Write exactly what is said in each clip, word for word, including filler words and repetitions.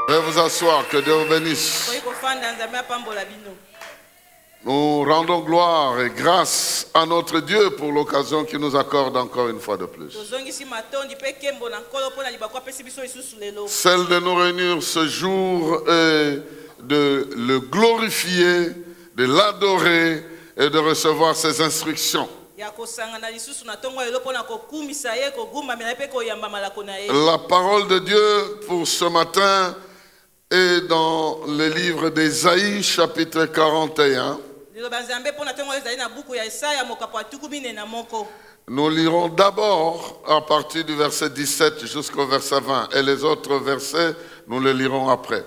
Veuillez vous asseoir, que Dieu vous bénisse. Nous rendons gloire et grâce à notre Dieu pour l'occasion qu'il nous accorde encore une fois de plus. Celle de nous réunir ce jour est de le glorifier, de l'adorer et de recevoir ses instructions. La parole de Dieu pour ce matin est dans le livre d'Ésaïe, chapitre quarante et un. Nous lirons d'abord à partir du verset dix-sept jusqu'au verset vingt et les autres versets, nous les lirons après.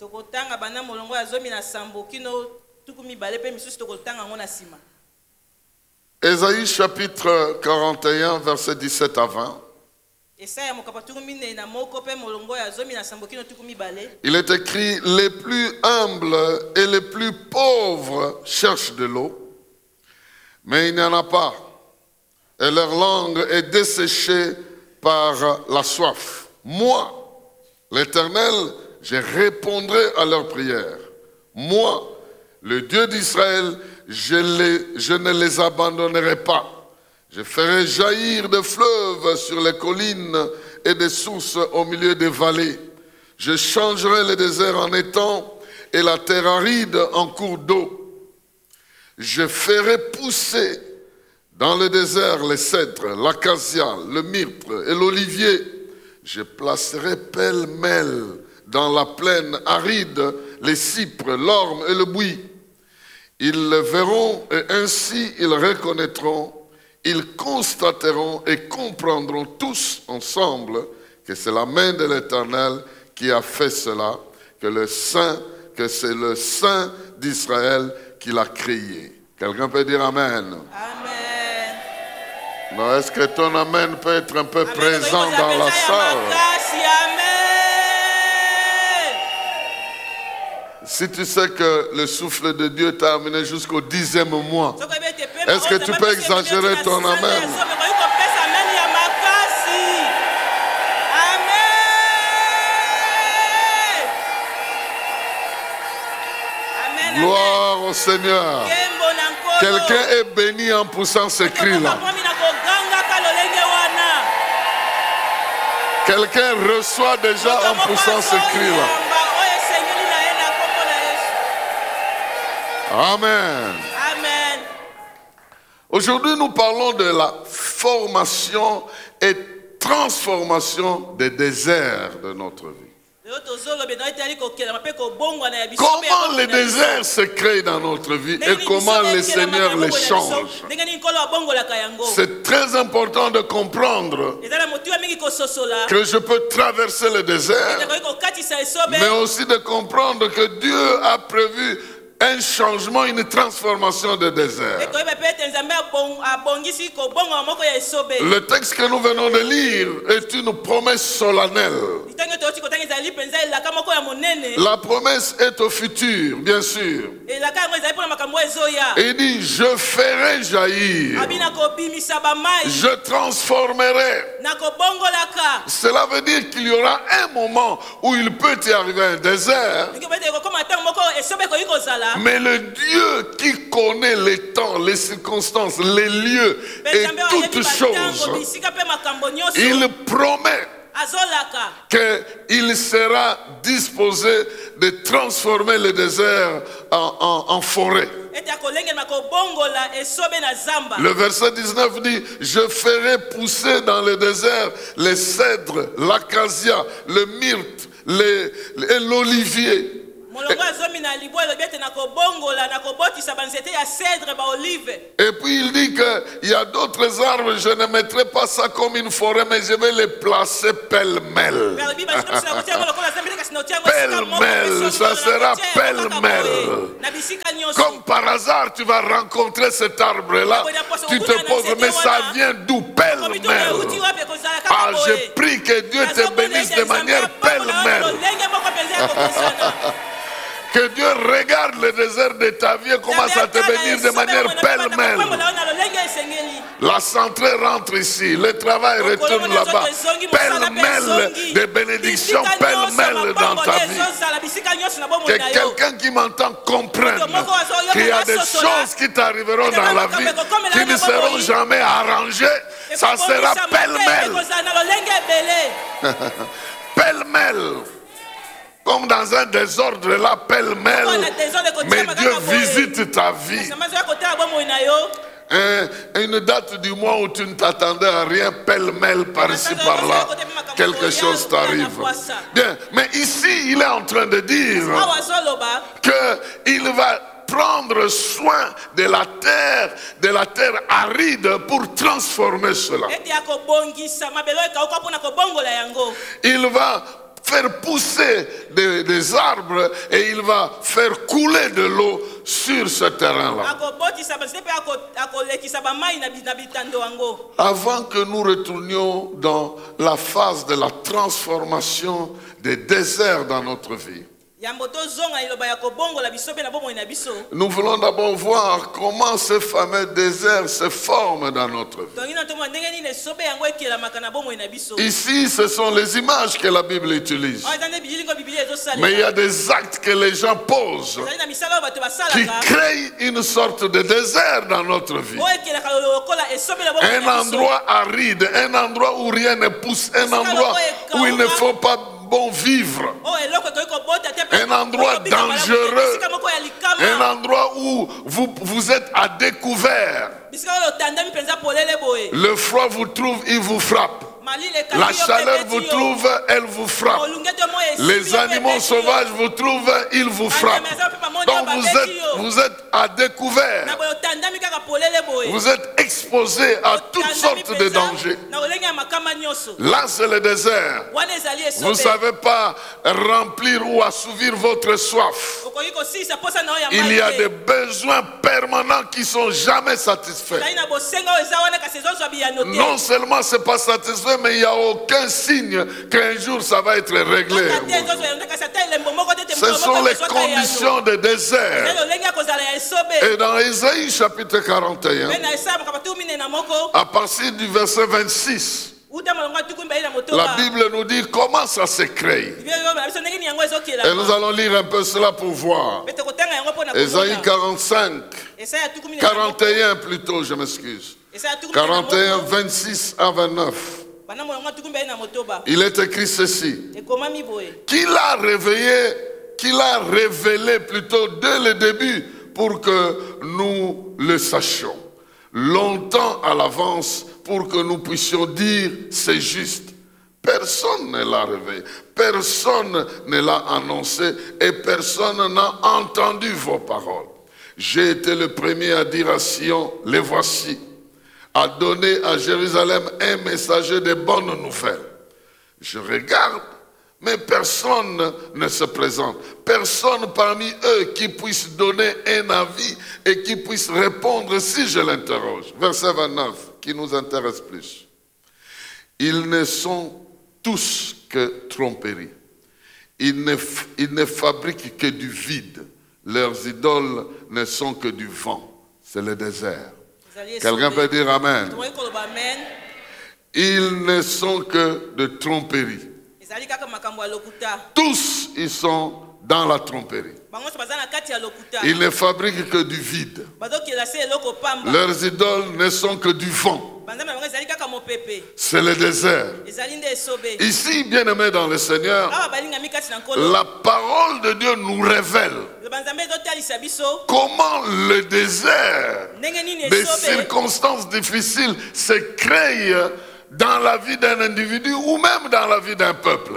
Ésaïe chapitre quarante et un, verset dix-sept à vingt. Il est écrit: les plus humbles et les plus pauvres cherchent de l'eau, mais il n'y en a pas, et leur langue est desséchée par la soif. Moi, l'Éternel, je répondrai à leurs prières. Moi, le Dieu d'Israël, je, les, je ne les abandonnerai pas. Je ferai jaillir des fleuves sur les collines et des sources au milieu des vallées. Je changerai le désert en étang et la terre aride en cours d'eau. Je ferai pousser dans le désert les cèdres, l'acacia, le myrte et l'olivier. Je placerai pêle-mêle dans la plaine aride les cypres, l'orme et le buis. Ils le verront et ainsi ils reconnaîtront. Ils constateront et comprendront tous ensemble que c'est la main de l'Éternel qui a fait cela, que le Saint, que c'est le Saint d'Israël qui l'a créé. Quelqu'un peut dire Amen. Amen. Non, est-ce que ton Amen peut être un peu amen, présent dans la salle? Si tu sais que le souffle de Dieu t'a amené jusqu'au dixième mois, est-ce que tu peux exagérer ton amen? Gloire au Seigneur. Quelqu'un est béni en poussant ce cri-là. Quelqu'un reçoit déjà en poussant ce cri-là. Amen. Amen. Aujourd'hui, nous parlons de la formation et transformation des déserts de notre vie. Comment les déserts se créent dans notre vie et comment le Seigneur les change. C'est très important de comprendre que je peux traverser le désert, mais aussi de comprendre que Dieu a prévu un changement, une transformation de désert. Le texte que nous venons de lire est une promesse solennelle. La promesse est au futur, bien sûr. Et il dit: je ferai jaillir, je transformerai. Cela veut dire qu'il y aura un moment où il peut y arriver un désert, mais le Dieu qui connaît les temps, les circonstances, les lieux et toutes choses, il promet qu'il sera disposé de transformer le désert en, en, en forêt. Le verset dix-neuf dit: je ferai pousser dans le désert les cèdres, l'acacia, le myrte les, et l'olivier. Et puis il dit qu'il y a d'autres arbres, je ne mettrai pas ça comme une forêt, mais je vais les placer pêle-mêle. Pêle-mêle, ça sera pêle-mêle. Comme par hasard, tu vas rencontrer cet arbre-là, tu te poses, mais ça vient d'où? Pêle-mêle. Ah, je prie que Dieu te bénisse de manière pêle-mêle. Que Dieu regarde le désert de ta vie et commence à te bénir de manière pêle-mêle. La santé rentre ici, le travail retourne là-bas. Pêle-mêle de bénédictions, pêle-mêle dans ta vie. Que quelqu'un qui m'entend comprenne qu'il y a des choses qui t'arriveront dans la vie qui ne seront jamais arrangées. Ça sera pêle-mêle. Pêle-mêle. Comme dans un désordre là, pêle-mêle. Mais Dieu visite ta vie. Et une date du mois où tu ne t'attendais à rien, pêle-mêle par ici, par là, quelque chose t'arrive. Bien, mais ici, il est en train de dire qu'il va prendre soin de la terre, de la terre aride pour transformer cela. Il va faire pousser des, des arbres et il va faire couler de l'eau sur ce terrain-là. Avant que nous retournions dans la phase de la transformation des déserts dans notre vie, nous voulons d'abord voir comment ce fameux désert se forme dans notre vie. Ici, ce sont les images que la Bible utilise. Mais il y a des actes que les gens posent qui créent une sorte de désert dans notre vie. Un endroit aride, un endroit où rien ne pousse, un endroit où il ne faut pas bon vivre, un endroit dangereux, un endroit où vous, vous êtes à découvert. Le froid vous trouve, il vous frappe. La chaleur vous trouve, elle vous frappe. Les animaux sauvages vous trouvent, ils vous frappent. Donc vous êtes, vous êtes à découvert. Vous êtes exposé à toutes sortes de dangers. Là, c'est le désert. Vous ne savez pas remplir ou assouvir votre soif. Il y a des besoins permanents qui ne sont jamais satisfaits. Non seulement ce n'est pas satisfait, mais il n'y a aucun signe qu'un jour ça va être réglé. Ce sont les conditions de désert. Et dans Ésaïe chapitre quarante et un, à partir du verset vingt-six, la Bible nous dit comment ça se crée. Et nous allons lire un peu cela pour voir. Ésaïe quarante-cinq, quarante et un plutôt, je m'excuse. quarante et un, vingt-six à vingt-neuf. Il est écrit ceci. Qu'il a réveillé, qu'il a révélé plutôt dès le début pour que nous le sachions. Longtemps à l'avance pour que nous puissions dire c'est juste. Personne ne l'a réveillé, personne ne l'a annoncé et personne n'a entendu vos paroles. J'ai été le premier à dire à Sion, les voici, à donner à Jérusalem un messager de bonnes nouvelles. Je regarde, mais personne ne se présente. Personne parmi eux qui puisse donner un avis et qui puisse répondre si je l'interroge. Verset vingt-neuf, qui nous intéresse plus. Ils ne sont tous que tromperie. Ils ne, ils ne fabriquent que du vide. Leurs idoles ne sont que du vent. C'est le désert. Quelqu'un peut dire Amen. Ils ne sont que de tromperie. Tous, ils sont dans la tromperie. Ils ne fabriquent que du vide. Leurs idoles ne sont que du vent. C'est le désert. Ici, bien-aimés dans le Seigneur, la parole de Dieu nous révèle comment le désert, des circonstances difficiles, se crée dans la vie d'un individu ou même dans la vie d'un peuple.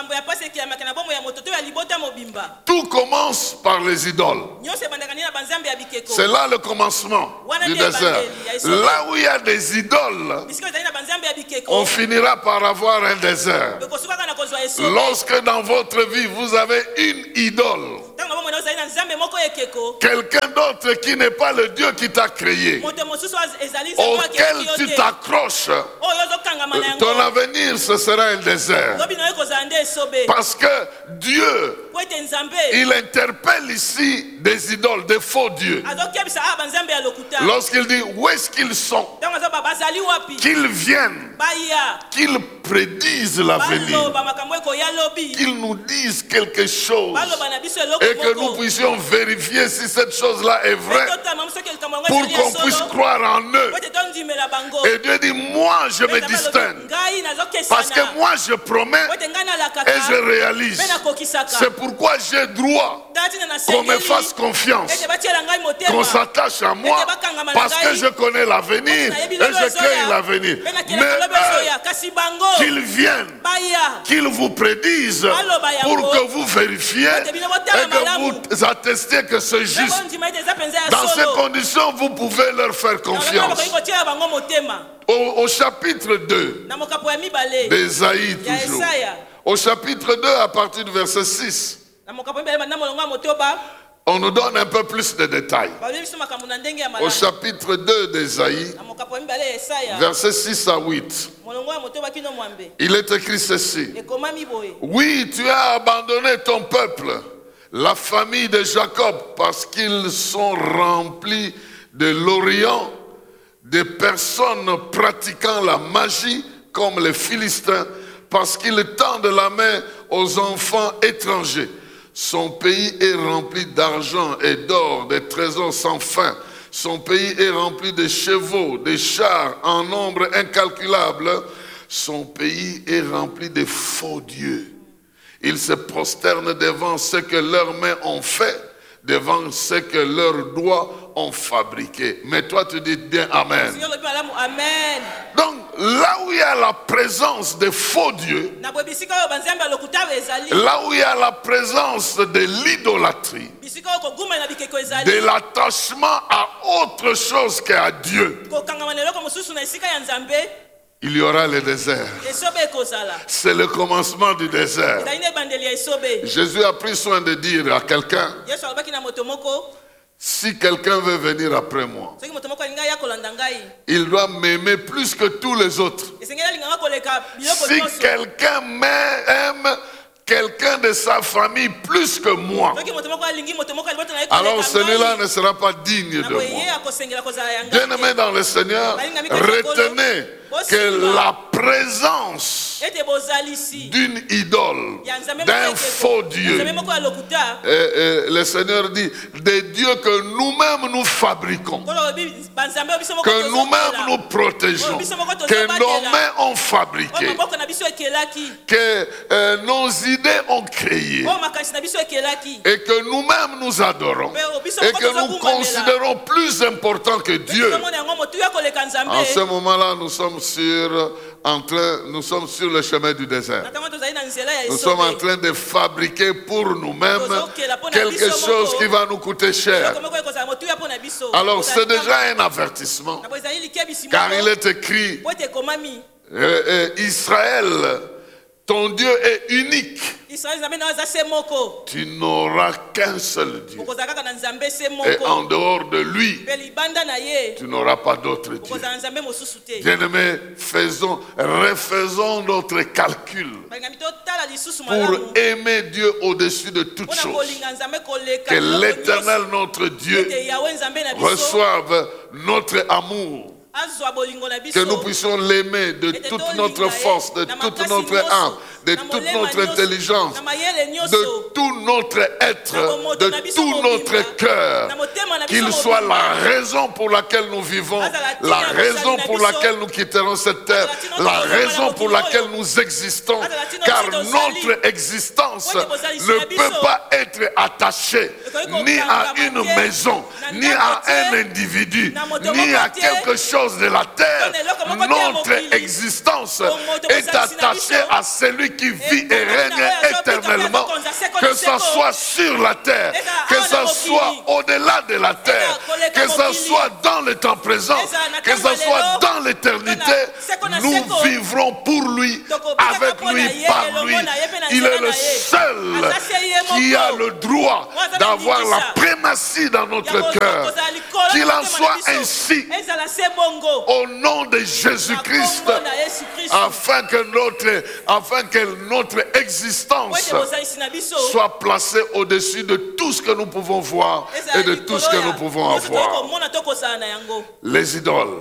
Tout commence par les idoles. C'est là le commencement du désert. Là où il y a des idoles, on finira par avoir un désert. Lorsque dans votre vie vous avez une idole, quelqu'un d'autre qui n'est pas le Dieu qui t'a créé, auquel tu t'accroches, ton avenir ce sera un désert. Parce que Dieu, il interpelle ici des idoles, des faux dieux. Lorsqu'il dit où est-ce qu'ils sont, qu'ils viennent, qu'ils prédisent l'avenir, qu'ils nous disent quelque chose et que nous puissions vérifier si cette chose-là est vraie pour qu'on puisse croire en eux. Et Dieu dit, moi je me distingue parce que moi je promets et je réalise. C'est pourquoi j'ai droit qu'on me fasse confiance, qu'on s'attache à moi parce que je connais l'avenir et je crée l'avenir. Mais eux, qu'ils viennent, qu'ils vous prédisent pour que vous vérifiez et que vous attestiez que c'est juste. Dans ces conditions, vous pouvez leur faire confiance. Au, au chapitre deux d'Ésaïe toujours. Au chapitre deux, à partir du verset six, on nous donne un peu plus de détails. Au chapitre deux d'Ésaïe, versets six à huit, il est écrit ceci. Oui, tu as abandonné ton peuple, la famille de Jacob, parce qu'ils sont remplis de l'Orient, des personnes pratiquant la magie comme les Philistins, parce qu'ils tendent la main aux enfants étrangers. Son pays est rempli d'argent et d'or, des trésors sans fin. Son pays est rempli de chevaux, de chars en nombre incalculable. Son pays est rempli de faux dieux. Ils se prosternent devant ce que leurs mains ont fait, devant ce que leurs doigts ont fabriqué. Mais toi tu dis bien Amen. Amen. Donc là où il y a la présence de faux dieux, là où il y a la présence de l'idolâtrie, de l'attachement à autre chose qu'à Dieu, il y aura le désert. C'est le commencement du désert. Jésus a pris soin de dire à quelqu'un, si quelqu'un veut venir après moi, il doit m'aimer plus que tous les autres. Si quelqu'un m'aime quelqu'un de sa famille plus que moi, alors celui-là ne sera pas digne de moi. Bien-aimés dans le Seigneur, retenez que la présence d'une idole, d'un faux Dieu, et, et le Seigneur dit, des dieux que nous-mêmes nous fabriquons, que nous-mêmes nous protégeons, que nos mains ont fabriqué, que euh, nos idées ont créé, et que nous-mêmes nous adorons, et que nous considérons plus important que Dieu. En ce moment-là, nous sommes sur, en train, nous sommes sur le chemin du désert. Nous sommes en train de fabriquer pour nous-mêmes quelque chose qui va nous coûter cher. Alors c'est déjà un avertissement, car il est écrit, euh, euh, Israël, ton Dieu est unique. Tu n'auras qu'un seul Dieu. Et en dehors de lui, tu n'auras pas d'autre Dieu. Bien-aimés, faisons, refaisons notre calcul pour aimer Dieu au-dessus de toute chose. Que l'Éternel, notre Dieu, reçoive notre amour. Que nous puissions l'aimer de toute notre force, de toute notre âme, de toute notre intelligence, de tout notre être, de tout notre cœur. Qu'il soit la raison pour laquelle nous vivons, la raison pour laquelle nous quitterons cette terre, la raison pour laquelle nous existons. Car notre existence ne peut pas être attachée ni à une maison, ni à un individu, ni à quelque chose de la terre. Notre existence est attachée à celui qui vit et règne éternellement, que ce soit sur la terre, que ce soit au-delà de la terre, que ce soit dans le temps présent, que ce soit dans l'éternité, nous vivrons pour lui, avec lui, par lui. Il est le seul qui a le droit d'avoir la primatie dans notre cœur. Qu'il en soit ainsi au nom de Jésus-Christ, afin que notre, afin que notre existence soit placée au-dessus de tout ce que nous pouvons voir et de tout ce que nous pouvons avoir. Les idoles,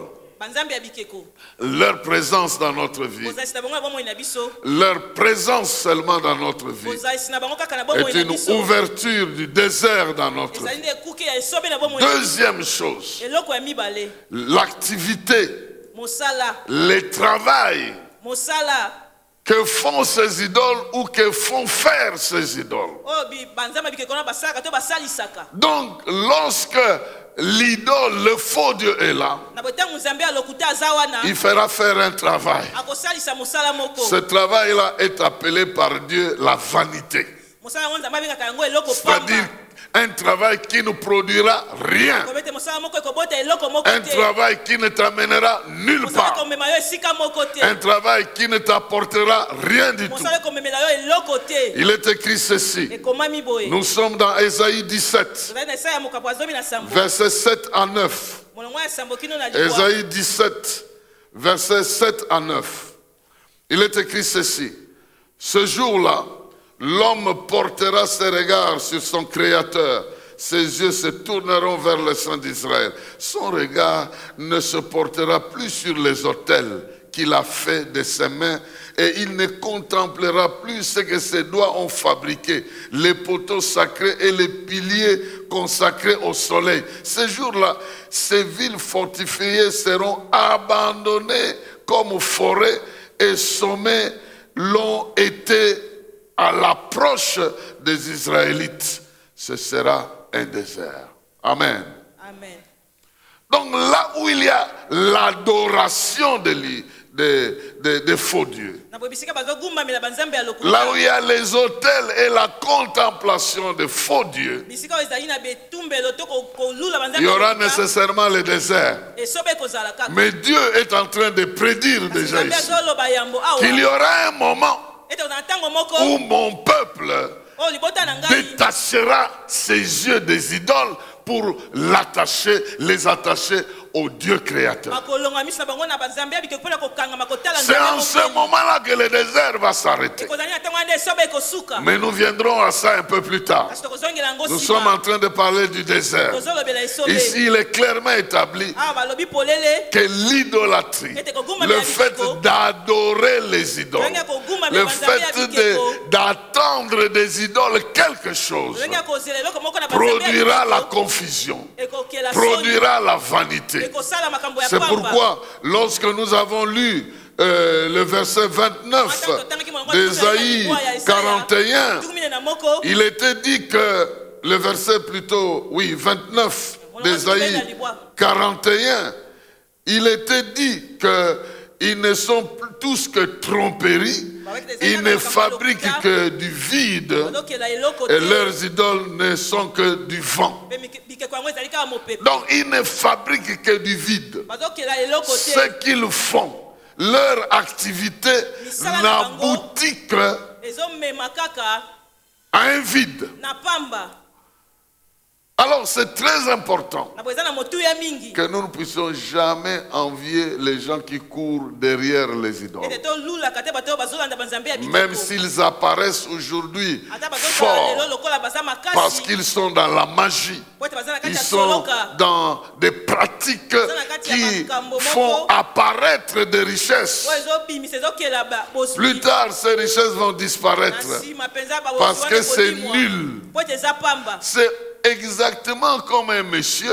leur présence dans notre vie, leur présence seulement dans notre vie est une ouverture du désert dans notre vie. Deuxième chose, l'activité, le travail que font ces idoles ou que font faire ces idoles. Donc, lorsque l'idole, le faux Dieu est là, il fera faire un travail. Ce travail-là est appelé par Dieu la vanité. C'est-à-dire un travail qui ne produira rien. Un travail qui ne t'amènera nulle part. Un travail qui ne t'apportera rien du tout. Il est écrit ceci. Nous sommes dans Ésaïe dix-sept, versets sept à neuf. Ésaïe dix-sept, versets sept à neuf. Il est écrit ceci. Ce jour-là, l'homme portera ses regards sur son Créateur. Ses yeux se tourneront vers le Saint d'Israël. Son regard ne se portera plus sur les autels qu'il a fait de ses mains, et il ne contemplera plus ce que ses doigts ont fabriqué, les poteaux sacrés et les piliers consacrés au soleil. Ces jours-là, ces villes fortifiées seront abandonnées comme forêts, et sommets l'ont été à l'approche des Israélites. Ce sera un désert. Amen. Amen. Donc là où il y a l'adoration de, de, de, de faux dieux, là où il y a les autels et la contemplation de faux dieux, il y aura nécessairement le désert. Mais Dieu est en train de prédire déjà ici qu'il y aura un moment où mon peuple détachera ses yeux des idoles pour l'attacher, les attacher au Dieu créateur. C'est en ce moment-là que le désert va s'arrêter. Mais nous viendrons à ça un peu plus tard. Nous sommes en train de parler du désert. Ici, il est clairement établi que l'idolâtrie, le fait d'adorer les idoles, le fait d'attendre des idoles quelque chose, produira la confusion, produira la vanité. C'est pourquoi, lorsque nous avons lu euh, le verset vingt-neuf d'Ésaïe quarante et un, il était dit que, le verset plutôt, oui, vingt-neuf d'Ésaïe quarante et un, il était dit qu'ils ne sont tous que tromperies, ils ne fabriquent que du vide, et leurs idoles ne sont que du vent. Donc ils ne fabriquent que du vide. Ce qu'ils font, leur activité n'aboutit que à un vide. Alors c'est très important que nous ne puissions jamais envier les gens qui courent derrière les idoles. Même s'ils apparaissent aujourd'hui forts, parce qu'ils sont dans la magie, ils sont dans des pratiques qui font apparaître des richesses. Plus tard, ces richesses vont disparaître parce que c'est nul. C'est exactement comme un monsieur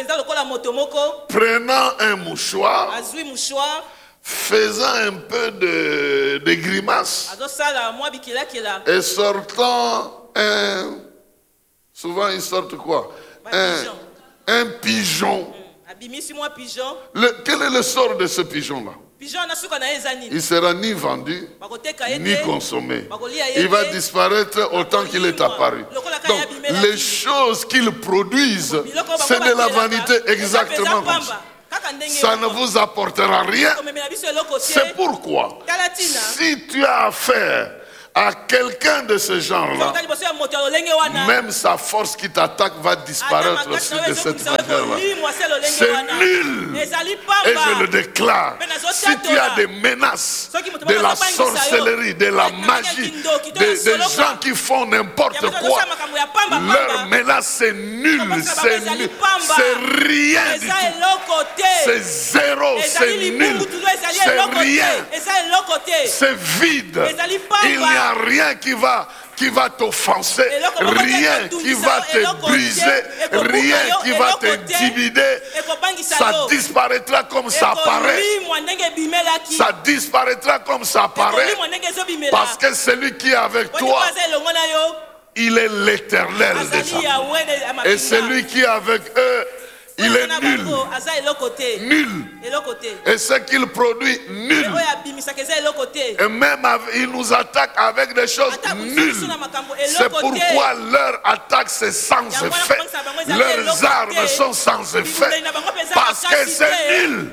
prenant un mouchoir, faisant un peu de, de grimace et sortant un, souvent ils sortent quoi, un, un pigeon. Le, quel est le sort de ce pigeon-là? Il ne sera ni vendu, ni consommé. Il va disparaître autant qu'il est apparu. Donc, les choses qu'ils produisent, c'est de la vanité exactement comme ça. ça ne vous apportera rien. C'est pourquoi, si tu as affaire à quelqu'un de ce genre-là, même sa force qui t'attaque va disparaître aussi de cette manière-là. C'est nul. Et je le déclare. Si tu as des menaces de la sorcellerie, de la magie, des, des gens qui font n'importe quoi, leur menace c'est nul, c'est nul, c'est rien du tout. C'est zéro, c'est nul, c'est rien, c'est vide. Il n'y a rien qui va, qui va t'offenser, rien qui va te briser, rien qui va t'intimider. Ça disparaîtra comme ça apparaît. Ça disparaîtra comme ça apparaît. Parce que celui qui est avec toi, il est l'éternel des armées. Et celui qui est avec eux, il est nul. Nul. Et ce qu'il produit, nul. Et même il nous attaque avec des choses nulles. C'est pourquoi leur attaque c'est sans effet. Leurs armes sont sans effet. Parce que c'est nul.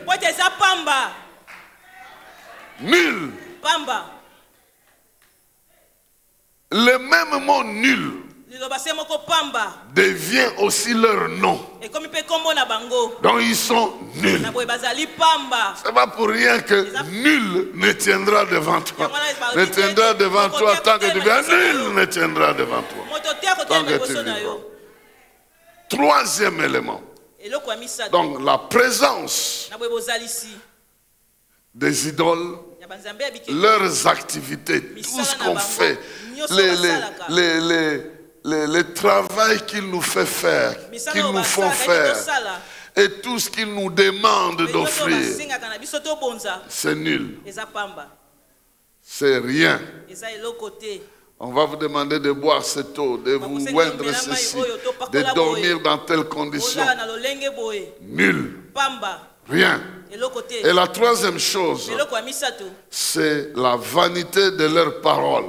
Nul. Le même mot nul devient aussi leur nom. Donc ils sont nuls. C'est pas pour rien que nul ne tiendra devant toi. Ne tiendra devant toi tant que tu viens. Nul ne tiendra devant toi tant que tu vivras. Troisième élément. Donc la présence des idoles, leurs activités, tout ce qu'on fait, les, les, les, les, les, les travail qu'ils nous font faire, qu'ils nous font faire, et tout ce qu'ils nous demandent d'offrir, c'est nul. C'est rien. On va vous demander de boire cette eau, de vous oindre ceci, de dormir dans telles conditions. Nul. Rien. Et la troisième chose, c'est la vanité de leurs paroles.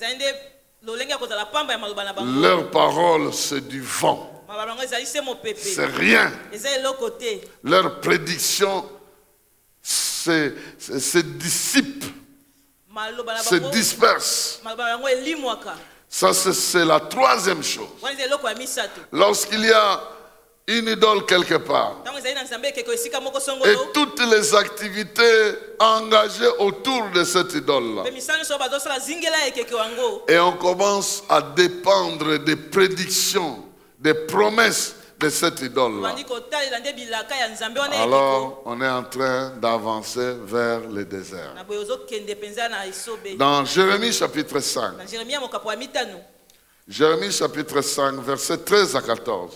Leurs paroles, c'est du vent. C'est rien. Leurs prédictions, c'est se dissipent, se dispersent. Ça, c'est la troisième chose. Lorsqu'il y a une idole quelque part, et toutes les activités engagées autour de cette idole-là, et on commence à dépendre des prédictions, des promesses de cette idole-là, alors on est en train d'avancer vers le désert. Dans Jérémie chapitre cinq, Jérémie chapitre cinq, versets treize à quatorze.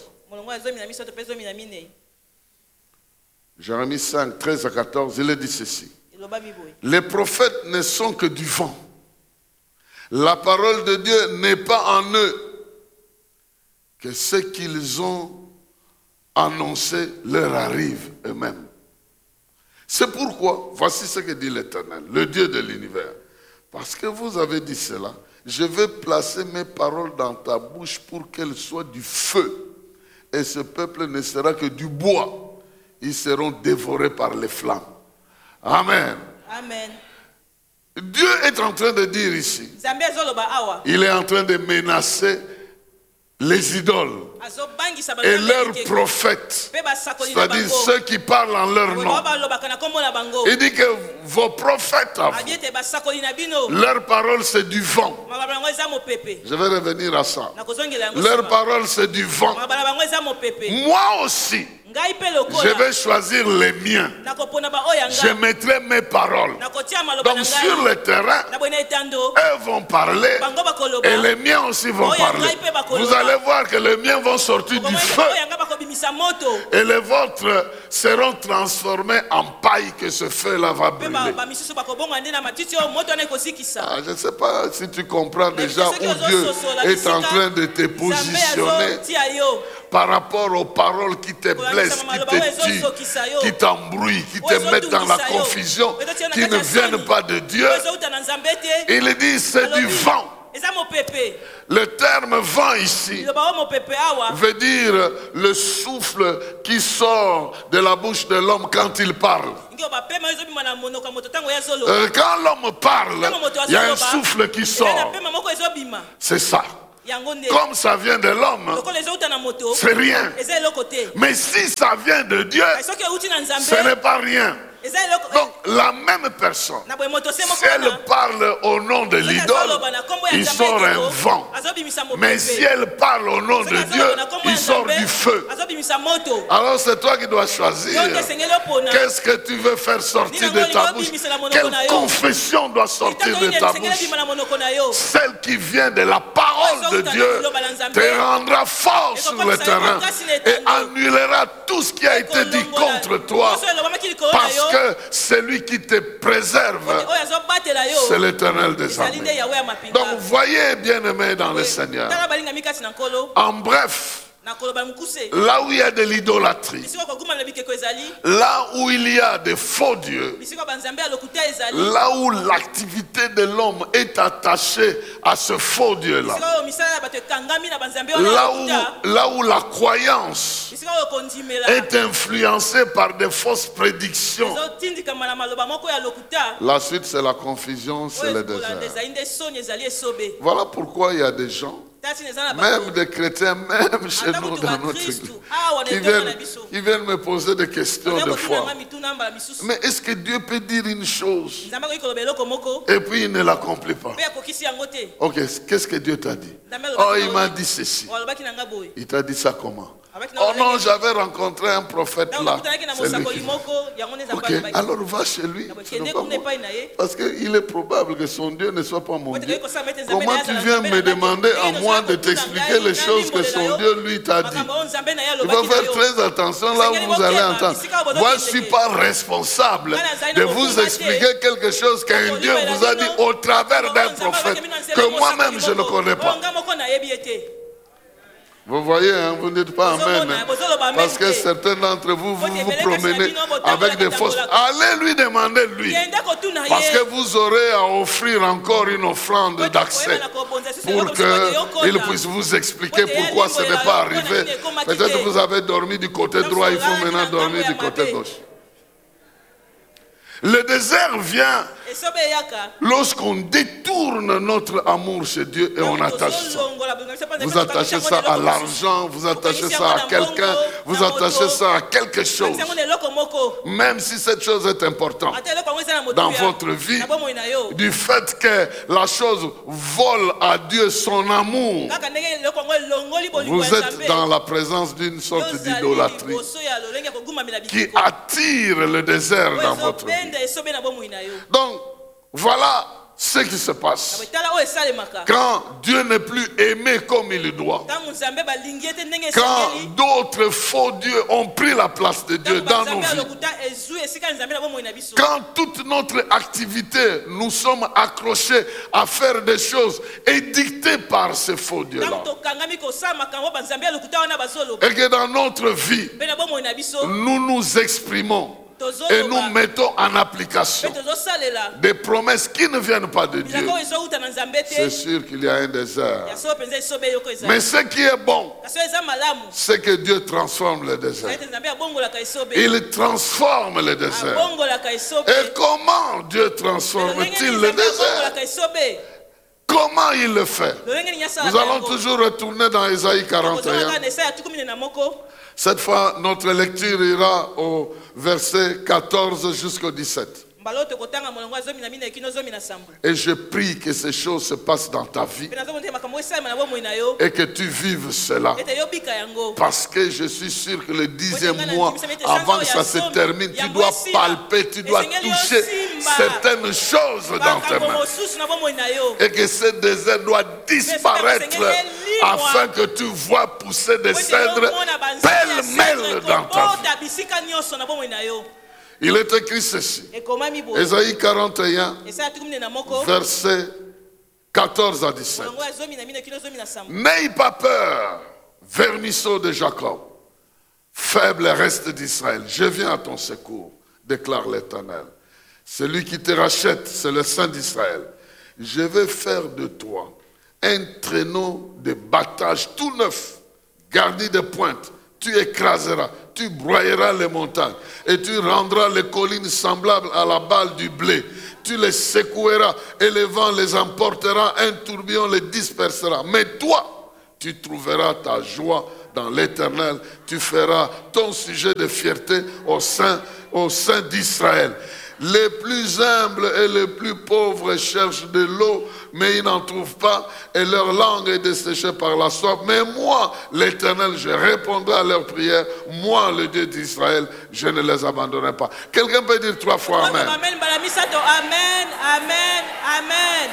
Jérémie cinq, treize à quatorze, il est dit ceci. Les prophètes ne sont que du vent. La parole de Dieu n'est pas en eux. Que ce qu'ils ont annoncé leur arrive eux-mêmes. C'est pourquoi, voici ce que dit l'Éternel, le Dieu de l'univers. Parce que vous avez dit cela, je vais placer mes paroles dans ta bouche pour qu'elles soient du feu. Et ce peuple ne sera que du bois. Ils seront dévorés par les flammes. Amen. Amen. Dieu est en train de dire ici, il est en train de menacer les idoles et leurs prophètes, c'est-à-dire ceux qui parlent en leur nom. Il dit que vos prophètes, leur parole c'est du vent. Je vais revenir à ça. Leur parole c'est du vent. Moi aussi, je vais choisir les miens. Je mettrai mes paroles. Donc sur le terrain, eux vont parler et les miens aussi vont parler. Vous allez voir que les miens vont sortir du feu et les vôtres seront transformés en paille que ce feu-là va brûler. Ah, je ne sais pas si tu comprends déjà où Dieu est en train de te positionner par rapport aux paroles qui te blessent, qui te tuent, qui t'embrouillent, qui te mettent dans la confusion, qui ne viennent pas de Dieu. Il dit c'est du vent. Le terme vent ici veut dire le souffle qui sort de la bouche de l'homme quand il parle. Euh, quand l'homme parle, il y a un souffle qui sort. C'est ça. Comme ça vient de l'homme, c'est rien. Mais si ça vient de Dieu, ce n'est pas rien. Donc la même personne, si elle parle au nom de l'idole, il sort un vent. Mais si elle parle au nom de Dieu, il sort du feu. Alors c'est toi qui dois choisir. Qu'est-ce que tu veux faire sortir de ta bouche? Quelle confession doit sortir de ta bouche? Celle qui vient de la parole de Dieu te rendra fort sur le terrain et annulera tout ce qui a été dit contre toi. Parce que celui qui te préserve, c'est l'Éternel des armées. Donc voyez, bien-aimés dans le Seigneur, en bref, là où il y a de l'idolâtrie, là où il y a des faux dieux, là où l'activité de l'homme est attachée à ce faux dieu-là, là où, là où la croyance est influencée par des fausses prédictions, la suite c'est la confusion, c'est le désert. Voilà pourquoi il y a des gens, même des chrétiens, même chez nous dans notre église, qui viennent, qui viennent me poser des questions de foi. Mais est-ce que Dieu peut dire une chose et puis il ne l'accomplit pas? Ok, qu'est-ce que Dieu t'a dit? Oh, il m'a dit ceci. Il t'a dit ça comment? Oh non, j'avais rencontré un prophète là. C'est lui qui... Ok, alors va chez lui. Parce qu'il est probable que son Dieu ne soit pas mon Dieu. Comment tu viens me demander à moi de t'expliquer les choses que son Dieu lui t'a dit? Il faut faire très attention là où vous allez entendre. Moi, je ne suis pas responsable de vous expliquer quelque chose qu'un Dieu vous a dit au travers d'un prophète que moi-même je ne connais pas. Vous voyez, hein, vous ne dites pas amen. Hein, parce que certains d'entre vous, vous vous promenez avec des fausses. Allez lui demander, lui. Parce que vous aurez à offrir encore une offrande d'accès pour qu'il puisse vous expliquer pourquoi ce n'est pas arrivé. Peut-être que vous avez dormi du côté droit, il faut maintenant dormir du côté gauche. Le désert vient lorsqu'on détourne notre amour chez Dieu et on attache ça. Vous attachez ça à l'argent, vous attachez ça à quelqu'un, vous attachez ça à quelque chose. Même si cette chose est importante dans votre vie, du fait que la chose vole à Dieu son amour, vous êtes dans la présence d'une sorte d'idolâtrie qui attire le désert dans votre vie. Donc, voilà ce qui se passe quand Dieu n'est plus aimé comme il doit, quand d'autres faux dieux ont pris la place de Dieu dans nos vies, quand toute notre activité nous sommes accrochés à faire des choses édictées par ces faux dieux-là, et que dans notre vie nous nous exprimons et nous mettons en application des promesses qui ne viennent pas de Dieu, c'est sûr qu'il y a un désert. Mais ce qui est bon, c'est que Dieu transforme le désert. Il transforme le désert. Et comment Dieu transforme-t-il le désert? Comment il le fait? Nous allons toujours retourner dans Ésaïe quarante et un. Cette fois, notre lecture ira au verset quatorze jusqu'au dix-sept. Et je prie que ces choses se passent dans ta vie et que tu vives cela. Parce que je suis sûr que le dixième mois, avant que ça se termine, tu dois palper, tu dois toucher certaines choses dans tes mains. Et que ce désert doit disparaître afin que tu vois pousser des cèdres pêle-mêle dans ta vie. Il est écrit ceci, Ésaïe quarante et un, versets quatorze à dix-sept. N'aie pas peur, vermisseau de Jacob, faible reste d'Israël. Je viens à ton secours, déclare l'Éternel. Celui qui te rachète, c'est le Saint d'Israël. Je vais faire de toi un traîneau de battage tout neuf, garni de pointes. Tu écraseras, tu broyeras les montagnes et tu rendras les collines semblables à la balle du blé. Tu les secoueras et le vent les emportera, un tourbillon les dispersera. Mais toi, tu trouveras ta joie dans l'Éternel. Tu feras ton sujet de fierté au sein, au sein d'Israël. Les plus humbles et les plus pauvres cherchent de l'eau, mais ils n'en trouvent pas, et leur langue est desséchée par la soif. Mais moi, l'Éternel, je répondrai à leurs prières. Moi, le Dieu d'Israël, je ne les abandonnerai pas. Quelqu'un peut dire trois fois Amen. Amen, Amen, Amen, Amen.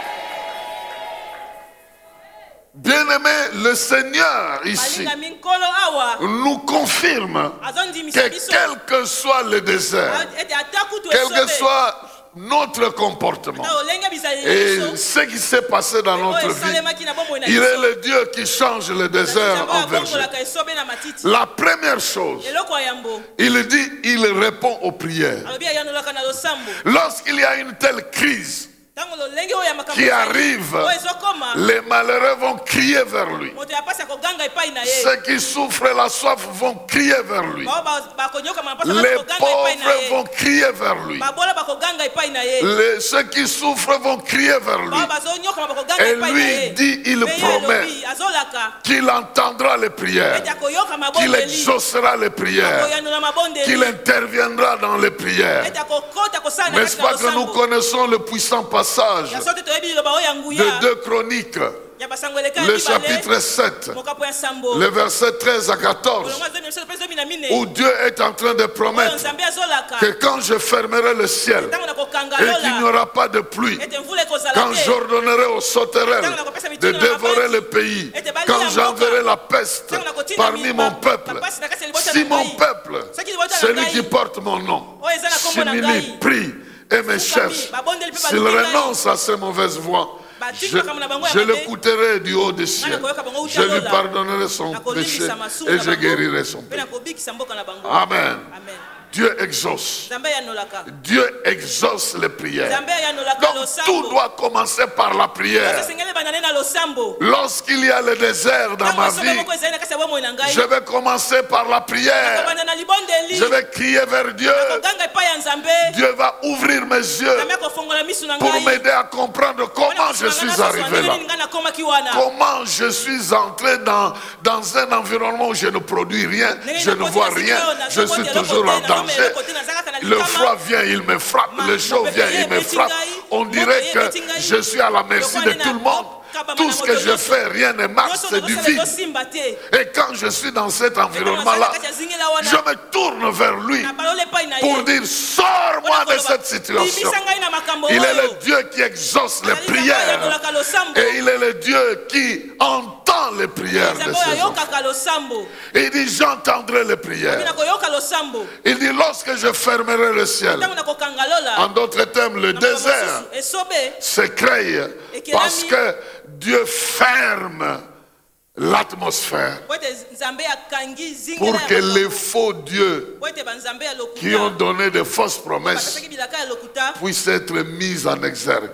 Bien-aimé, le Seigneur ici nous confirme que quel que soit le désert, quel que soit notre comportement et ce qui s'est passé dans notre vie, il est le Dieu qui change le désert en verger. La première chose, il dit, il répond aux prières. Lorsqu'il y a une telle crise qui arrive, les malheureux vont crier vers lui. Ceux qui souffrent la soif vont crier vers lui. Les pauvres vont crier vers lui. Les, ceux qui souffrent vont crier vers lui. Et lui dit, il promet qu'il entendra les prières, qu'il exaucera les prières, qu'il interviendra dans les prières. N'est-ce pas que nous connaissons le puissant passage de deux Chroniques, le chapitre sept, le verset treize à quatorze, où Dieu est en train de promettre que quand je fermerai le ciel et qu'il n'y aura pas de pluie, quand j'ordonnerai aux sauterelles de dévorer le pays, quand j'enverrai la peste parmi mon peuple, si mon peuple, celui qui porte mon nom, s'humilie, prie et me cherche, s'il renonce à ses mauvaises voies, je, je l'écouterai du haut des cieux, je lui pardonnerai son péché et je guérirai son péché. Amen. Dieu exauce. Dieu exauce les prières. Donc tout doit commencer par la prière. Lorsqu'il y a le désert dans ma vie, je vais commencer par la prière. Je vais crier vers Dieu. Dieu va ouvrir mes yeux pour m'aider à comprendre comment je suis arrivé là. Comment je suis entré dans, dans un environnement où je ne produis rien, je ne vois rien, je suis toujours en danger. Le froid vient, il me frappe. Le chaud vient, il me frappe. On dirait que je suis à la merci de tout le monde. Tout ce que je fais, rien ne marche, c'est du vide. Et quand je suis dans cet environnement-là, je me tourne vers lui pour dire, sors-moi de cette situation. Il est le Dieu qui exauce les prières. Et il est le Dieu qui entend les prières de ses enfants. Et il dit, j'entendrai les prières. Il dit, lorsque je fermerai le ciel, en d'autres termes, le désert se crée parce que Dieu ferme l'atmosphère pour que les faux dieux qui ont donné de fausses promesses puissent être mis en exergue,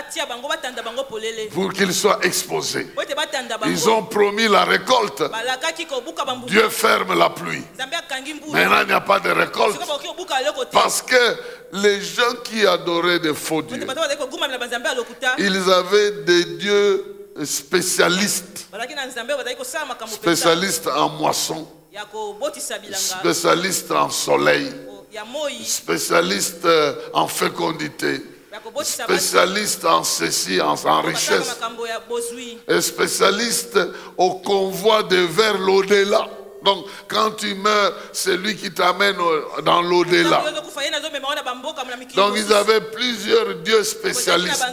pour qu'ils soient exposés. Ils ont promis la récolte. Dieu ferme la pluie. Maintenant, il n'y a pas de récolte. Parce que les gens qui adoraient des faux dieux, ils avaient des dieux spécialistes. Spécialistes en moisson. Spécialistes en soleil. Spécialistes en fécondité. Spécialiste en ceci, en, en richesse, et spécialiste au convoi de vers l'au-delà. Donc, quand tu meurs, c'est lui qui t'amène dans l'au-delà. Donc, ils avaient plusieurs dieux spécialistes.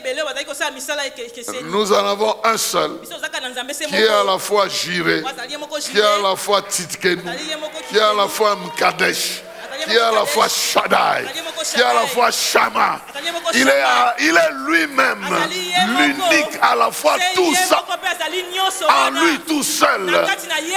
Nous en avons un seul, qui est à la fois Jireh, qui est à la fois Tzidkenu, qui est à la fois Mkadesh, qui est à la fois Shaddai, qui est à la fois Shama. Il est, à, il est lui-même l'unique, à la fois tout ça, en lui tout seul,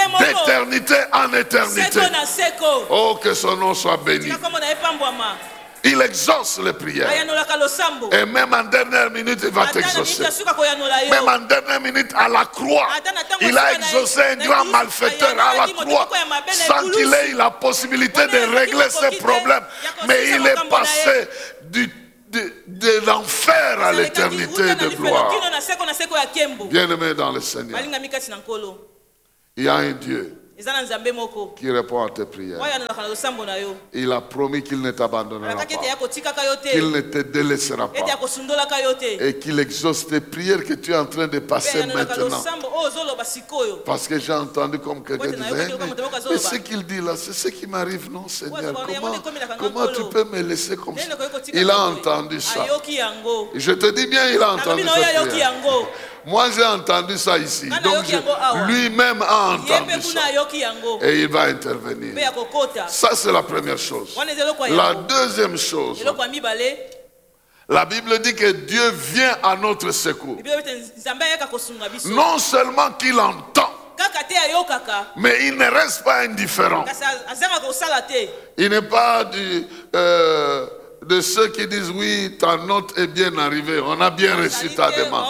d'éternité en éternité. Oh, que son nom soit béni. Il exauce les prières. Et même en dernière minute, il va t'exaucer. Même en dernière minute, à la croix, il a exaucé un grand malfaiteur à la croix sans qu'il ait la possibilité de régler ses problèmes. Mais il est passé du, de, de l'enfer à l'éternité de gloire. Bien-aimé dans le Seigneur, il y a un Dieu qui répond à tes prières. Il a promis qu'il ne t'abandonnera pas, qu'il ne te délaissera pas, et qu'il exauce tes prières que tu es en train de passer maintenant. Parce que j'ai entendu comme quelqu'un disait, mais, mais ce qu'il dit là, c'est ce qui m'arrive, non Seigneur? Comment, comment tu peux me laisser comme ça? Il a entendu ça. Je te dis bien, il a entendu ça. Moi j'ai entendu ça ici. Donc lui-même a entendu ça. Et il va intervenir. Ça c'est la première chose. La deuxième chose, la Bible dit que Dieu vient à notre secours. Non seulement qu'il entend, mais il ne reste pas indifférent. Il n'est pas du... Euh, de ceux qui disent oui, ta note est bien arrivée, on a bien reçu ta demande.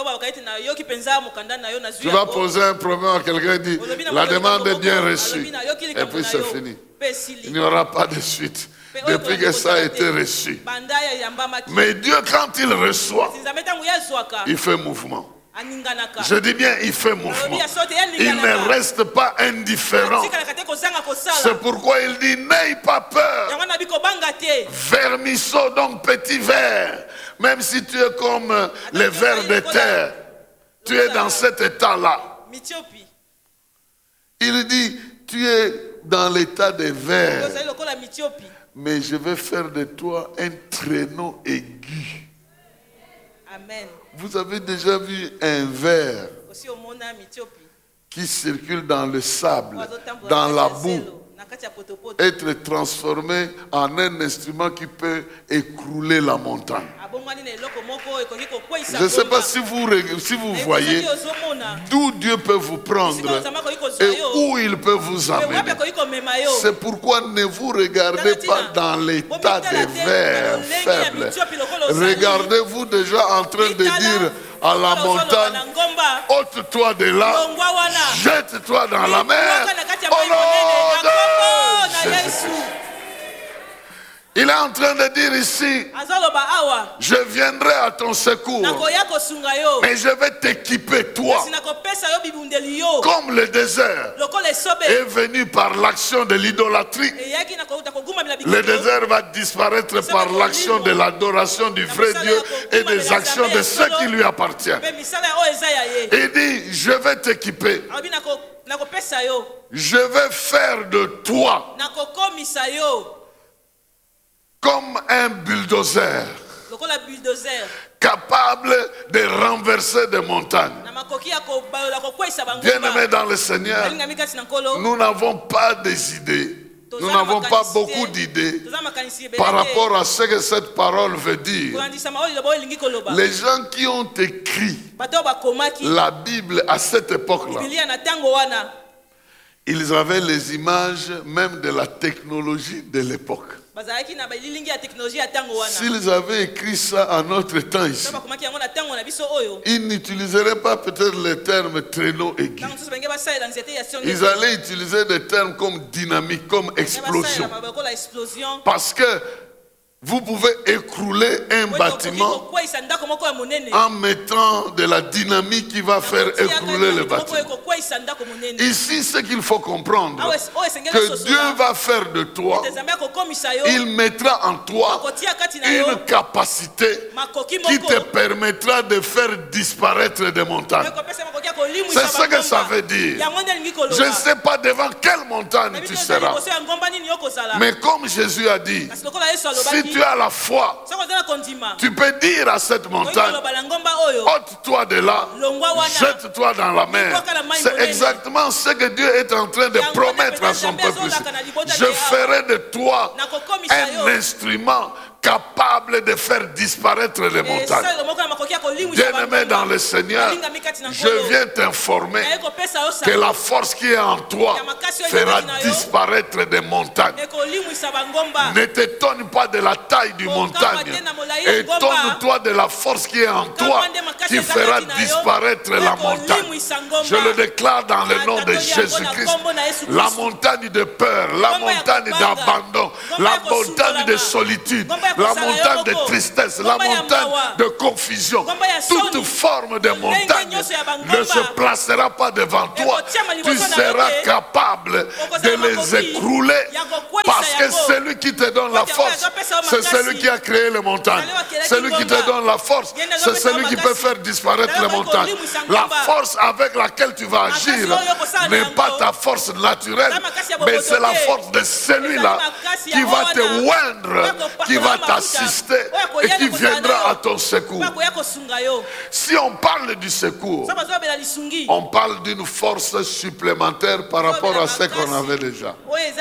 Tu vas poser un problème à quelqu'un et dire la demande est bien reçue, et puis c'est fini. Il n'y aura pas de suite depuis que ça a été reçu. Mais Dieu, quand il reçoit, il fait mouvement. Je dis bien, il fait mouvement. Il ne reste pas indifférent. C'est pourquoi il dit, n'aie pas peur. Vermisseau, donc petit ver. Même si tu es comme les vers de terre, tu es dans cet état-là. Il dit, tu es dans l'état des vers. Mais je vais faire de toi un traîneau aigu. Amen. Vous avez déjà vu un ver qui circule dans le sable, dans la boue, être transformé en un instrument qui peut écrouler la montagne. Je ne sais pas si vous, si vous voyez d'où Dieu peut vous prendre et où il peut vous amener. C'est pourquoi ne vous regardez pas dans l'état des vers faibles. Regardez-vous déjà en train de dire à la montagne, ôte-toi de là, jette-toi dans la mer, au nom de Jésus. Il est en train de dire ici, je viendrai à ton secours, mais je vais t'équiper toi, comme le désert est venu par l'action de l'idolâtrie. Le désert va disparaître par l'action de l'adoration du vrai Dieu et des actions de ceux qui lui appartiennent. Il dit, je vais t'équiper. Je vais faire de toi comme un bulldozer, capable de renverser des montagnes. Bien-aimés dans le Seigneur, nous n'avons pas des idées, nous n'avons pas beaucoup d'idées par rapport à ce que cette parole veut dire. Les gens qui ont écrit la Bible à cette époque-là, ils avaient les images même de la technologie de l'époque. S'ils avaient écrit ça à notre temps ici, ils n'utiliseraient pas peut-être le terme traîneau aigu. Ils allaient utiliser des termes comme dynamique, comme explosion. Parce que vous pouvez écrouler un bâtiment en mettant de la dynamique qui va faire écrouler le bâtiment. Ici, ce qu'il faut comprendre, que Dieu va faire de toi, il mettra en toi une capacité qui te permettra de faire disparaître des montagnes. C'est ce que ça veut dire. Je ne sais pas devant quelle montagne tu seras. Mais comme Jésus a dit, si tu as la foi, tu peux dire à cette montagne, ôte-toi de là, jette-toi dans la mer. C'est exactement ce que Dieu est en train de promettre à son peuple. Je ferai de toi un instrument capable de faire disparaître les montagnes. Bien-aimé dans le Seigneur, je viens t'informer que la force qui est en toi fera disparaître des montagnes. Ne t'étonne pas de la taille du montagne. Étonne-toi de la force qui est en toi qui fera disparaître la montagne. Je le déclare dans le nom de Jésus-Christ. La montagne de peur, la montagne d'abandon, la montagne de solitude, la montagne de tristesse, la montagne de confusion, toute forme de montagne ne se placera pas devant toi. Tu seras capable de les écrouler parce que celui qui te donne la force, c'est celui qui a créé les montagnes. Celui qui te donne la force, c'est celui qui peut faire disparaître les montagnes. La force avec laquelle tu vas agir n'est pas ta force naturelle, mais c'est la force de celui-là qui va te oindre, qui va t'assister et qui viendra à ton secours. Si on parle du secours, on parle d'une force supplémentaire par rapport à ce qu'on avait déjà.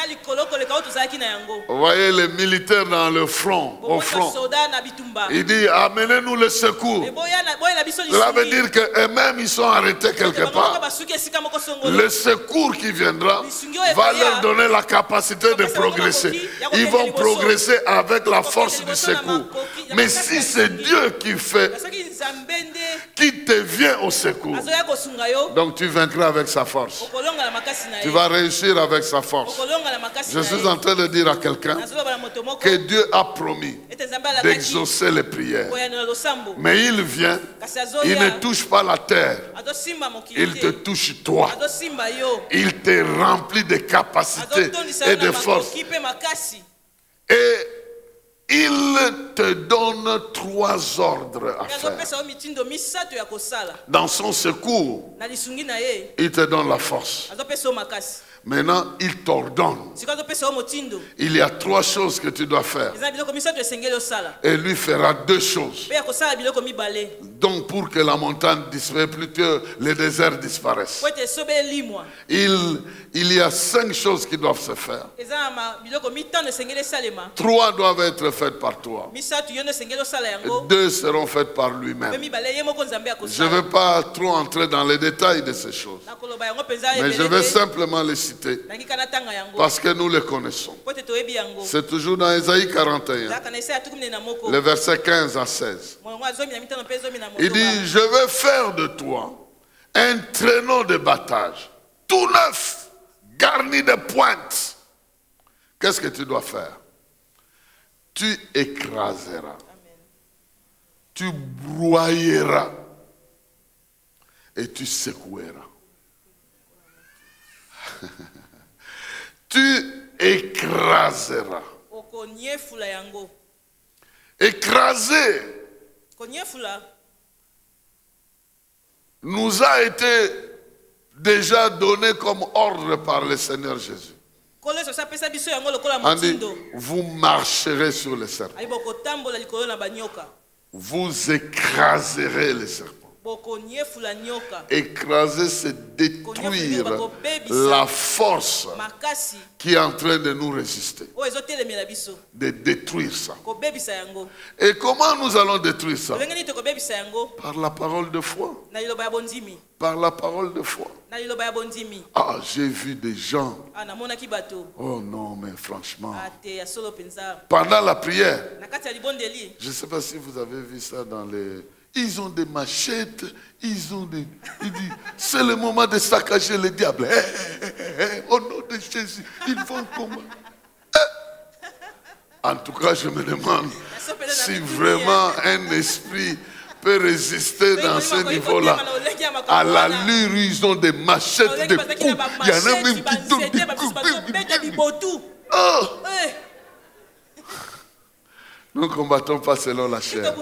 Vous voyez les militaires dans le front, au front. Il dit, amenez-nous le secours. Cela veut dire qu'eux-mêmes, ils sont arrêtés quelque part. Le secours qui viendra va leur donner la capacité de progresser. Ils vont progresser avec la force du secours. Mais si c'est Dieu qui fait, qui te vient au secours, donc tu vaincras avec sa force. Tu vas réussir avec sa force. Je suis en train de dire à quelqu'un que Dieu a promis d'exaucer les prières. Mais il vient, il ne touche pas la terre. Il te touche toi. Il te remplit de capacités et de force. Et il te donne trois ordres à faire. Dans son secours, il te donne la force. Maintenant, il t'ordonne. Il y a trois choses que tu dois faire. Et lui fera deux choses. Donc, pour que la montagne disparaisse, plus que le désert disparaisse. Il, il y a cinq choses qui doivent se faire. Trois doivent être faites par toi. Et deux seront faites par lui-même. Je ne veux pas trop entrer dans les détails de ces choses. Mais je vais simplement les citer. Parce que nous les connaissons. C'est toujours dans Ésaïe quarante et un, le verset quinze à seize. Il dit, je vais faire de toi un traîneau de battage, tout neuf, garni de pointes. Qu'est-ce que tu dois faire? Tu écraseras, tu broyeras et tu secoueras. Tu écraseras. Écraser nous a été déjà donné comme ordre par le Seigneur Jésus. On dit, vous marcherez sur les serpents. Vous écraserez les serpents. Écraser, c'est détruire la force qui est en train de nous résister. De détruire ça. Et comment nous allons détruire ça? Par la parole de foi. Par la parole de foi. Ah, j'ai vu des gens. Oh non, mais franchement. Pendant la prière, je ne sais pas si vous avez vu ça dans les... Ils ont des machettes, ils ont des... Il dit, c'est le moment de saccager le diable. Hey, hey, hey, hey, au nom de Jésus, ils vont comment? Hey. En tout cas, je me demande si vraiment un esprit peut résister dans ce niveau-là. À l'allure, ils ont des machettes, des coups. Il y en a même qui donnent des coups. Oh. Nous ne combattons pas selon la chair.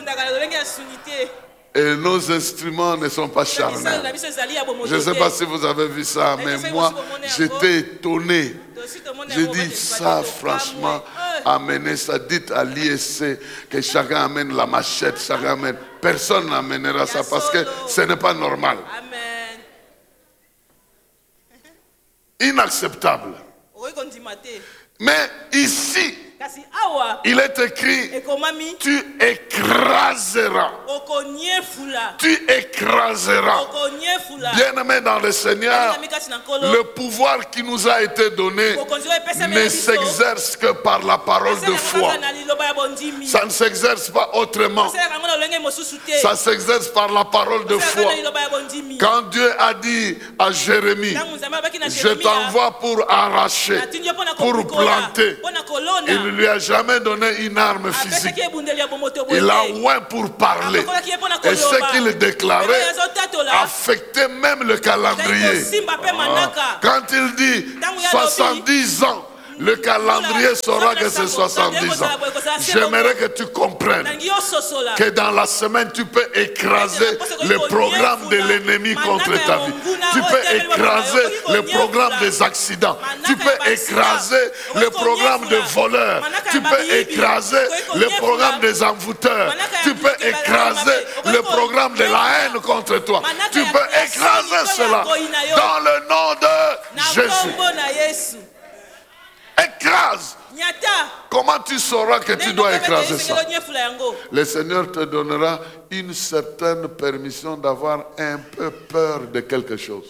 Et nos instruments ne sont pas charnels. Je ne sais pas si vous avez vu ça, mais moi, j'étais étonné. J'ai dit ça, franchement, amenez ça. Dites à l'I S C que chacun amène la machette, chacun amène. Personne n'amènera ça parce que ce n'est pas normal. Inacceptable. Mais ici, Kasi awa il est écrit, ekomami tu écraseras. okonyefula Tu écraseras. okonyefula Bien-aimé dans le Seigneur, le pouvoir qui nous a été donné ne s'exerce que par la parole de foi. Ça ne s'exerce pas autrement. Ça s'exerce par la parole de foi. Quand Dieu a dit à Jérémie, je t'envoie pour arracher, pour planter, il ne lui a jamais donné une arme physique. Il a oint pour parler. Et ce qu'il déclarait affectait même le calendrier. Quand il dit soixante-dix ans, le calendrier saura que c'est soixante-dix ans. J'aimerais que tu comprennes que dans la semaine, tu peux écraser le programme de l'ennemi contre ta vie. Tu peux écraser le programme des accidents. Tu peux écraser le programme des voleurs. Tu peux écraser le programme des envoûteurs. Tu peux écraser le programme de la haine contre toi. Tu peux écraser cela dans le nom de Jésus. Écrase. Comment tu sauras que tu dois écraser ça? Le Seigneur te donnera une certaine permission d'avoir un peu peur de quelque chose.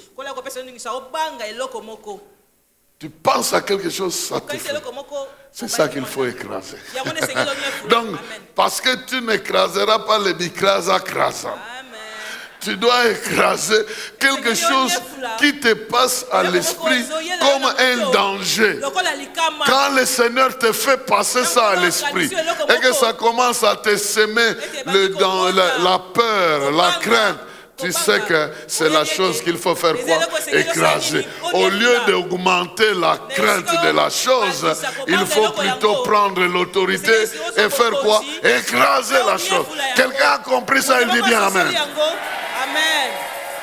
Tu penses à quelque chose, ça te fait. C'est ça qu'il faut écraser. Donc, parce que tu n'écraseras pas les bicrasa crasa. Tu dois écraser quelque chose qui te passe à l'esprit comme un danger. Quand le Seigneur te fait passer ça à l'esprit et que ça commence à te semer le, dans la, la peur, la crainte, tu sais que c'est la chose qu'il faut faire quoi? Écraser. Au lieu d'augmenter la crainte de la chose, il faut plutôt prendre l'autorité et faire quoi? Écraser la chose. Quelqu'un a compris ça, il dit bien Amen. Amen.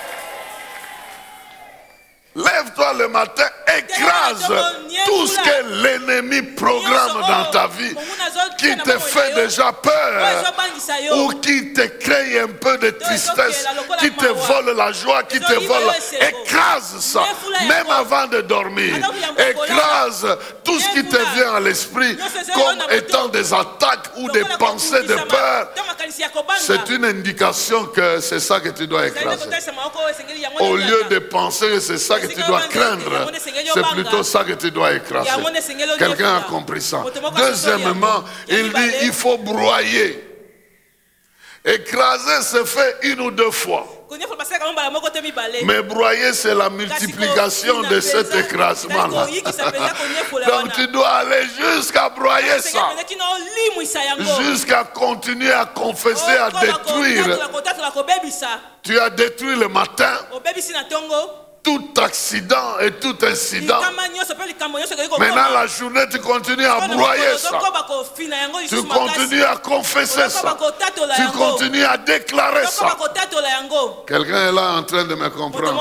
Lève-toi le matin, écrase tout ce que l'ennemi programme dans ta vie, qui te fait déjà peur, ou qui te crée un peu de tristesse, qui te vole la joie, qui te vole. Écrase ça, même avant de dormir. Écrase tout ce qui te vient à l'esprit comme étant des attaques ou des pensées de peur. C'est une indication que c'est ça que tu dois écraser. Au lieu de penser que c'est ça que tu dois craindre, c'est plutôt ça que tu dois écraser. Quelqu'un a compris ça. Deuxièmement, il dit il faut broyer. Écraser se fait une ou deux fois. Mais broyer, c'est la multiplication de cet écrasement-là. Donc tu dois aller jusqu'à broyer ça. Jusqu'à continuer à confesser, à détruire. Tu as détruit le matin tout accident et tout incident. Maintenant la journée tu continues à broyer ça. Tu continues à confesser ça. Tu continues à déclarer ça. Quelqu'un est là en train de me comprendre.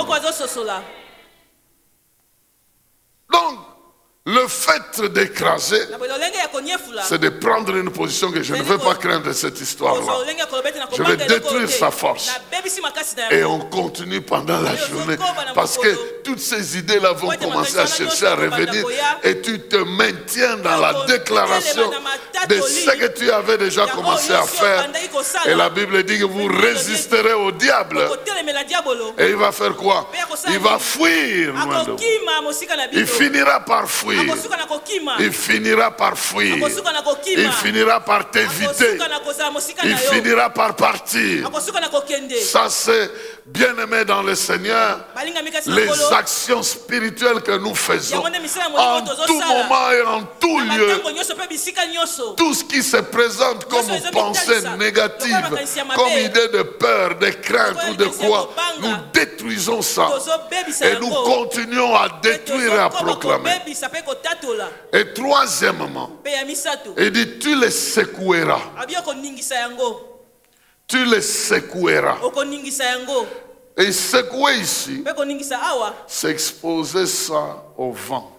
Donc le fait d'écraser, c'est de prendre une position que je ne veux pas craindre cette histoire-là. Je vais détruire sa force. Et on continue pendant la journée. Parce que toutes ces idées-là vont commencer à chercher à revenir. Et tu te maintiens dans la déclaration de ce que tu avais déjà commencé à faire. Et la Bible dit que vous résisterez au diable. Et il va faire quoi? Il va fuir. Il finira par fuir. Il finira par fuir. Il finira par t'éviter. Il finira par partir. Ça c'est, bien-aimé dans le Seigneur, les actions spirituelles que nous faisons en tout moment et en tout lieu. Tout ce qui se présente comme pensée négative, comme idée de peur, de crainte ou de quoi, nous détruisons ça. Et nous continuons à détruire et à proclamer. Et troisièmement, il dit tu les secoueras. Tu les secoueras. Et secouer ici, c'est exposer ça au vent.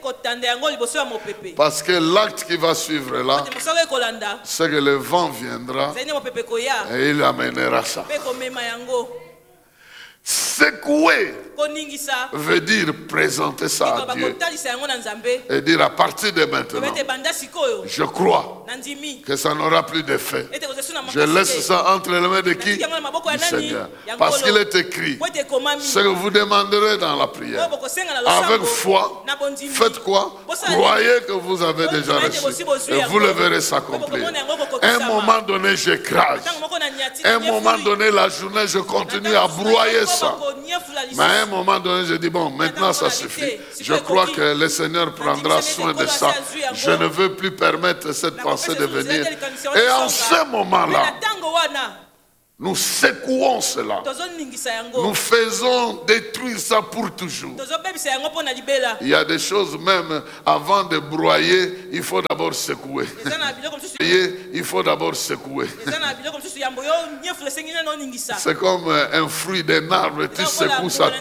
Parce que l'acte qui va suivre là, c'est que le vent viendra et il amènera ça. Secouer koningisa veut dire présenter ça à Dieu bakotalisa yango na Nzambe et dire à partir de maintenant, bete banda sikoyo je crois nandimi que ça n'aura plus d'effet. ete kozesuna Je laisse ça entre les mains de qui? Nandiki yango na maboko ya Du nani? Seigneur. Ya Parce Nkolo. qu'il est écrit, Po ete ekomami ce que vous demanderez dans la prière, oyo bokosenga na losambo avec foi, na bondimi faites quoi? Croyez que vous avez déjà reçu et vous le verrez s'accomplir. Un moment donné, j'écrase. ntango moko na niati Un moment donné, la journée, je continue à broyer ça. Mais à un moment donné, je dis, bon, maintenant ça suffit. Je crois que le Seigneur prendra soin de ça. Je ne veux plus permettre cette pensée de venir. Et en ce moment-là, na ntango wana nous secouons cela. tozoningisa yango Nous faisons détruire ça pour toujours. tozobebisa yango mpo na libela Il y a des choses même, avant de broyer, il faut d'abord secouer. eza na biloko mosusu Broyer, il faut d'abord secouer. eza na biloko mosusu yambo yo nyefula esengi nano oningisa C'est comme euh, un fruit d'un arbre, tu secoues ça